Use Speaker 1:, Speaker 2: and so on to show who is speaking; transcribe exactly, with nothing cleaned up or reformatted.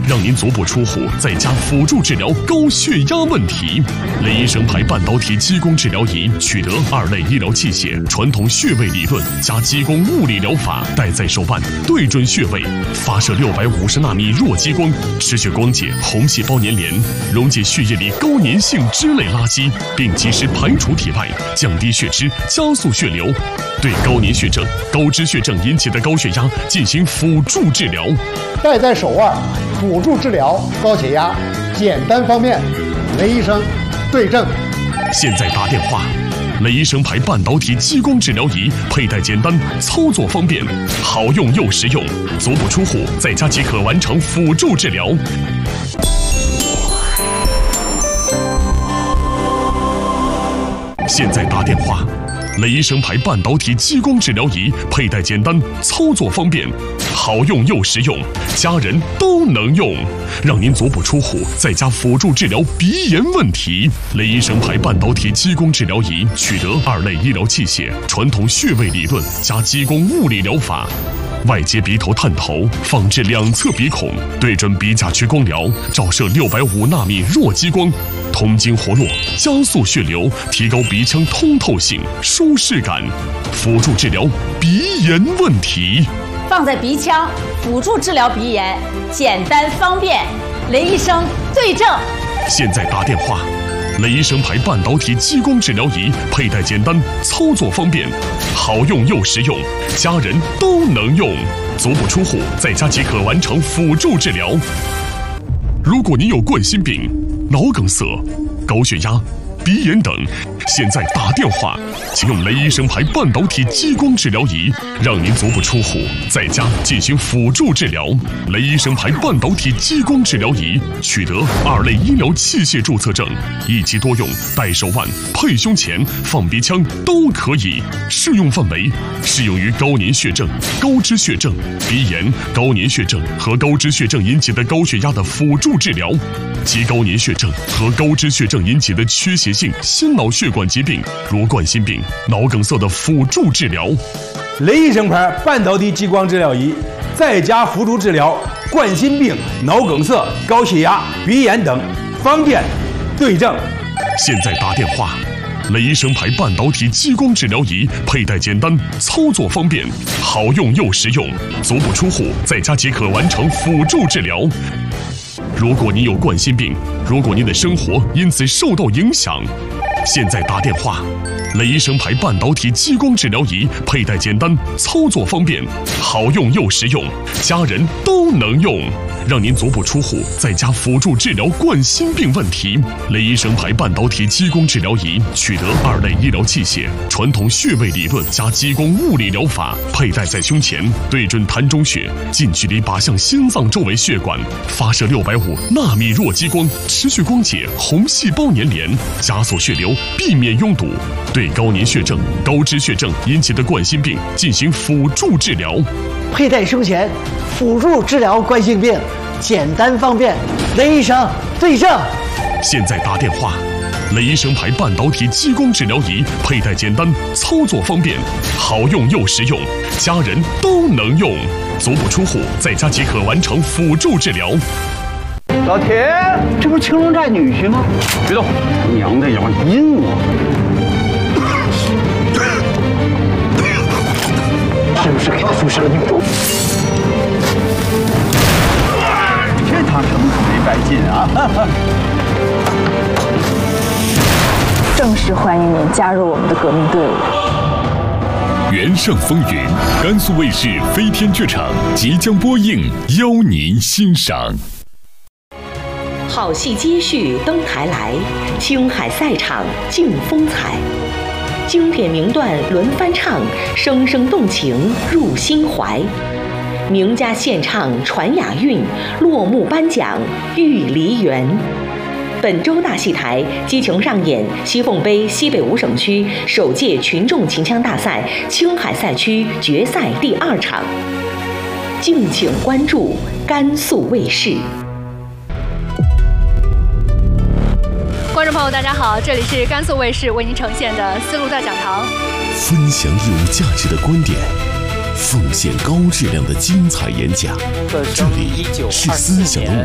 Speaker 1: 让您足不出户在家辅助治疗高血压问题。雷医生牌半导体激光治疗仪取得二类医疗器械、传统穴位理论加激光物理疗法，戴在手腕，对准穴位，发射六百五十纳米弱激光，持续光解红细胞粘连，溶解血液里高粘性脂类垃圾，并及时排除体外，降低血脂，加速血流。对高粘血症、高脂血症引起的高血压进行辅助治疗。
Speaker 2: 戴在手腕，辅助治疗高血压，简单方便。雷医生对症。
Speaker 1: 现在打电话。雷医生牌半导体激光治疗仪，佩戴简单，操作方便，好用又实用，足不出户在家即可完成辅助治疗。现在打电话。雷医生牌半导体激光治疗仪，佩戴简单，操作方便，好用又实用，家人都能用，让您足不出户在家辅助治疗鼻炎问题。雷医生牌半导体激光治疗仪取得二类医疗器械、传统穴位理论加激光物理疗法。外接鼻头探头，放置两侧鼻孔，对准鼻甲区光疗，照射六百五纳米弱激光，通经活络，加速血流，提高鼻腔通透性、舒适感，辅助治疗鼻炎问题。
Speaker 3: 放在鼻腔，辅助治疗鼻炎，简单方便。雷医生对症。
Speaker 1: 现在打电话。雷医生牌半导体激光治疗仪，佩戴简单，操作方便，好用又实用，家人都能用，足不出户在家即可完成辅助治疗。如果您有冠心病、脑梗塞、高血压、鼻炎等，现在打电话，请用雷医生牌半导体激光治疗仪，让您足不出户在家进行辅助治疗。雷医生牌半导体激光治疗仪取得二类医疗器械注册证，一机多用，戴手腕、配胸前、放鼻腔都可以。适用范围适用于高粘血症、高脂血症、鼻炎、高粘血症和高脂血症引起的高血压的辅助治疗，及高粘血症和高脂血症引起的缺血性心脑血管疾病，如冠心病、脑梗塞的辅助治疗。
Speaker 4: 雷医生牌半导体激光治疗仪，在家辅助治疗冠心病、脑梗塞、高血压、鼻炎等，方便对症。
Speaker 1: 现在打电话。雷医生牌半导体激光治疗仪，佩戴简单，操作方便，好用又实用，足不出户在家即可完成辅助治疗。如果您有冠心病，如果您的生活因此受到影响，现在打电话。雷医生牌半导体激光治疗仪，佩戴简单，操作方便，好用又实用，家人都能用，让您足不出户在家辅助治疗冠心病问题。雷医生牌半导体激光治疗仪取得二类医疗器械、传统穴位理论加激光物理疗法，佩戴在胸前，对准膻中穴，近距离靶向心脏周围血管，发射六百五纳米弱激光，持续光解红细胞粘连，加速血流，避免拥堵。对高粘血症、高脂血症引起的冠心病进行辅助治疗。
Speaker 2: 佩戴胸前，辅助治疗冠心病，简单方便。雷医生对症。
Speaker 1: 现在打电话。雷医生牌半导体激光治疗仪，佩戴简单，操作方便，好用又实用，家人都能用，足不出户在家即可完成辅助治疗。
Speaker 5: 老铁，这不是青龙寨女婿吗？别动，娘的要阴我！是不是给他注射了女毒？这趟怎么可没白进啊！
Speaker 6: 正式欢迎您加入我们的革命队伍。
Speaker 7: 原上风云，甘肃卫视飞天剧场即将播映，邀您欣赏。
Speaker 8: 好戏接续登台来，青海赛场竞风采，经典名段轮翻唱，声声动情入心怀。名家献唱传雅韵，落幕颁奖玉梨园。本周大戏台激情上演西凤杯西北五省区首届群众秦腔大赛青海赛区决赛第二场，敬请关注甘肃卫视。
Speaker 9: 观众朋友，大家好，这里是甘肃卫视为您呈现的丝路大讲堂，
Speaker 7: 分享有价值的观点，奉献高质量的精彩演讲。这里是思想。